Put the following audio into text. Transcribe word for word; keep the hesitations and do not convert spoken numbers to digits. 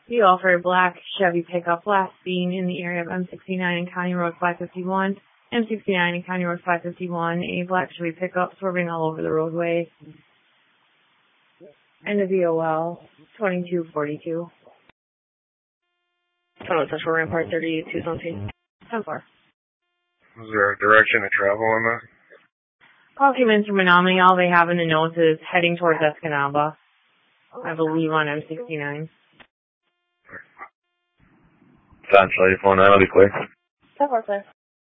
We offer a black Chevy pickup last seen in the area of M sixty-nine and County Road five fifty-one. M sixty-nine and County Road five fifty-one, a black Chevy pickup swerving all over the roadway. And the V O L, twenty-two forty-two. Tunnel Central Rampart thirty-two something. ten four. Is there a direction of travel on that? Call came in from Menominee. All they have in the notes is heading towards Escanaba, I believe on M sixty-nine. Essentially, your phone, that'll be quick. ten four, sir.